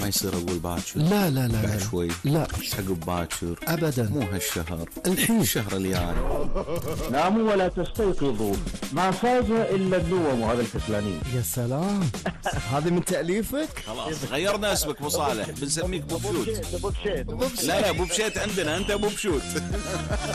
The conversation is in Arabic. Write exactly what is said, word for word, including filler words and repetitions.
ما يصير أقول باكر. لا لا لا بعد لا شوي. لا عقب باكر أبدا، مو هالشهر، الحين الشهر الجاي. ناموا ولا تستيقظوا، ما فاز إلا النوم هذا الكسلانين. يا سلام. هذه من تأليفك؟ خلاص غيرنا اسمك ابو صالح، بنسميك ابو بشوت. ابو بشيت. لا لا ابو بشيت عندنا، انت ابو بشوت.